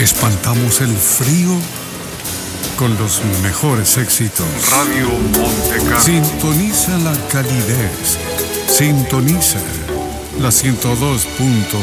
Espantamos el frío con los mejores éxitos. Radio Montecarlo. Sintoniza la calidez. Sintoniza la 102.